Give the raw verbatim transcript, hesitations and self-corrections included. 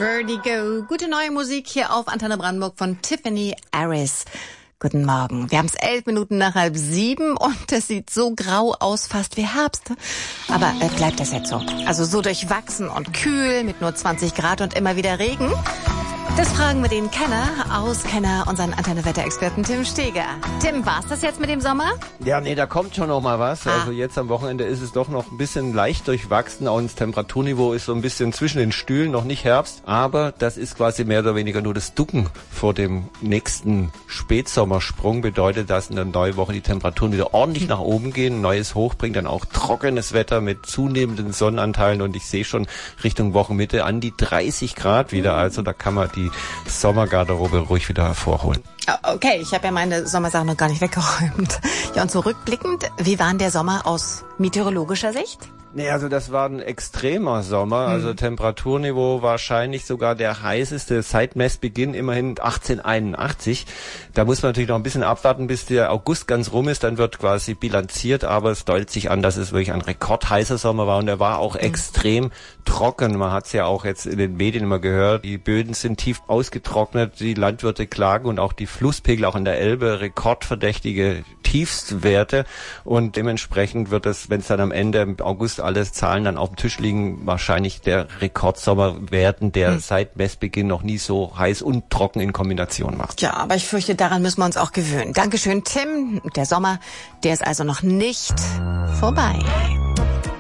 Vertigo. Gute neue Musik hier auf Antenne Brandenburg von Tiffany Harris. Guten Morgen. Wir haben es elf Minuten nach halb sieben und es sieht so grau aus, fast wie Herbst. Aber äh, bleibt das jetzt so? Also so durchwachsen und kühl mit nur zwanzig Grad und immer wieder Regen? Das fragen wir den Kenner, Auskenner, unseren Antenne-Wetter-Experten Tim Steger. Tim, war's das jetzt mit dem Sommer? Ja, nee, da kommt schon noch mal was. Ah. Also jetzt am Wochenende ist es doch noch ein bisschen leicht durchwachsen. Auch das Temperaturniveau ist so ein bisschen zwischen den Stühlen, noch nicht Herbst. Aber das ist quasi mehr oder weniger nur das Ducken vor dem nächsten Spätsommersprung. Bedeutet, dass in der neuen Woche die Temperaturen wieder ordentlich nach oben gehen. Ein neues Hoch bringt dann auch trockenes Wetter mit zunehmenden Sonnenanteilen. Und ich sehe schon Richtung Wochenmitte an die dreißig Grad wieder. Also da kann man die Sommergarderobe ruhig wieder hervorholen. Okay, ich habe ja meine Sommersachen noch gar nicht weggeräumt. Ja, und zurückblickend, wie war denn der Sommer aus meteorologischer Sicht? Nee, also das war ein extremer Sommer, also hm. Temperaturniveau wahrscheinlich sogar der heißeste seit Messbeginn, immerhin achtzehnhunderteinundachtzig. Da muss man natürlich noch ein bisschen abwarten, bis der August ganz rum ist, dann wird quasi bilanziert, aber es deutet sich an, dass es wirklich ein rekordheißer Sommer war und er war auch hm. extrem trocken. Man hat es ja auch jetzt in den Medien immer gehört, die Böden sind tief ausgetrocknet, die Landwirte klagen und auch die Flusspegel, auch in der Elbe, rekordverdächtige Tiefstwerte und dementsprechend wird es, wenn es dann am Ende im August alle Zahlen dann auf dem Tisch liegen, wahrscheinlich der Rekordsommer werden, der hm. seit Messbeginn noch nie so heiß und trocken in Kombination macht. Ja, aber ich fürchte, daran müssen wir uns auch gewöhnen. Dankeschön, Tim. Der Sommer, der ist also noch nicht vorbei.